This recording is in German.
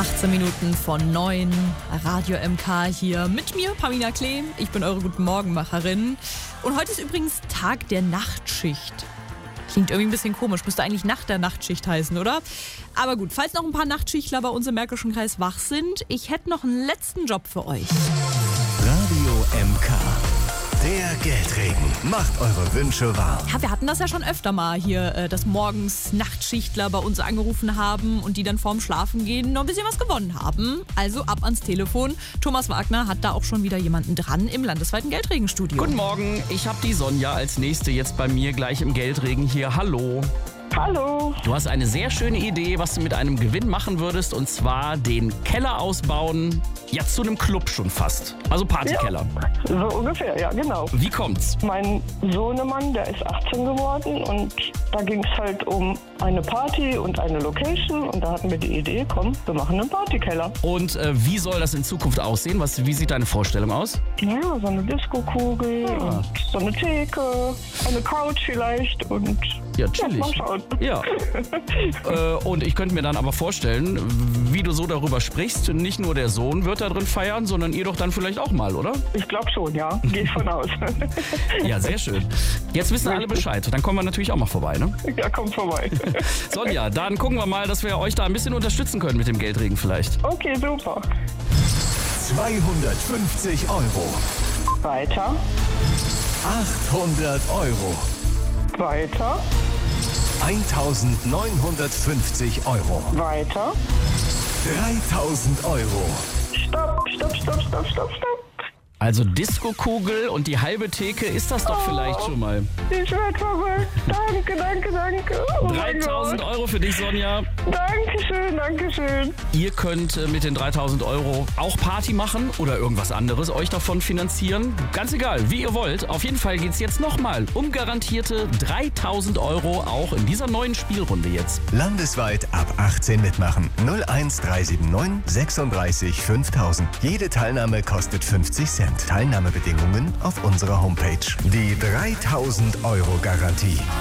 18 Minuten von 9, Radio MK hier mit mir, Pamina Klehm. Ich bin eure Guten Morgenmacherin. Und heute ist übrigens Tag der Nachtschicht. Klingt irgendwie ein bisschen komisch, müsste eigentlich Nacht der Nachtschicht heißen, oder? Aber gut, falls noch ein paar Nachtschichtler bei uns im Märkischen Kreis wach sind, ich hätte noch einen letzten Job für euch. Radio MK. Der Geldregen macht eure Wünsche wahr. Ja, wir hatten das ja schon öfter mal hier, dass morgens Nachtschichtler bei uns angerufen haben und die dann vorm Schlafengehen noch ein bisschen was gewonnen haben. Also ab ans Telefon. Thomas Wagner hat da auch schon wieder jemanden dran im landesweiten Geldregenstudio. Guten Morgen, ich habe die Sonja als nächste jetzt bei mir gleich im Geldregen hier. Hallo. Hallo. Du hast eine sehr schöne Idee, was du mit einem Gewinn machen würdest, und zwar den Keller ausbauen, ja zu einem Club schon fast. Also Partykeller. Ja, so ungefähr, ja genau. Wie kommt's? Mein Sohnemann, der ist 18 geworden und da ging es halt um eine Party und eine Location und da hatten wir die Idee, komm, wir machen einen Partykeller. Und wie soll das in Zukunft aussehen? Wie sieht deine Vorstellung aus? Ja, so eine Disco-Kugel und so eine Theke, eine Couch vielleicht und Ja, chillig. mal schauen. Ja. Und ich könnte mir dann aber vorstellen, wie du so darüber sprichst, nicht nur der Sohn wird da drin feiern, sondern ihr doch dann vielleicht auch mal, oder? Ich glaube schon, ja. Gehe ich von aus. Ja, sehr schön. Jetzt wissen alle Bescheid. Dann kommen wir natürlich auch mal vorbei, ne? Ja, kommt vorbei. Sonja, dann gucken wir mal, dass wir euch da ein bisschen unterstützen können mit dem Geldregen vielleicht. Okay, super. 250 Euro. Weiter, 800 Euro. weiter, 1950 Euro. weiter. 3000 Euro. Stopp, stopp, stopp, stopp, stopp, stopp. Also Disco-Kugel und die halbe Theke, ist das doch vielleicht schon mal. Ich werde verrückt. Danke, danke, danke. Oh mein 3000 Gott. Euro für dich, Sonja. Dankeschön, dankeschön. Ihr könnt mit den 3000 Euro auch Party machen oder irgendwas anderes euch davon finanzieren. Ganz egal, wie ihr wollt. Auf jeden Fall geht's jetzt nochmal um garantierte 3000 Euro auch in dieser neuen Spielrunde jetzt. Landesweit ab 18 mitmachen. 01379 36 5000. Jede Teilnahme kostet 50 Cent. Teilnahmebedingungen auf unserer Homepage. Die 3000 Euro Garantie.